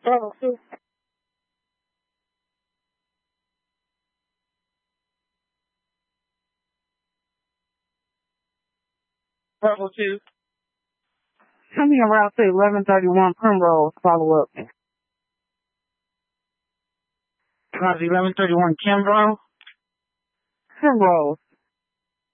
Bravo 2. Bravo 2. Coming around to 1131 Primrose, follow up. Roger, 1131 Kimbrough. Primrose.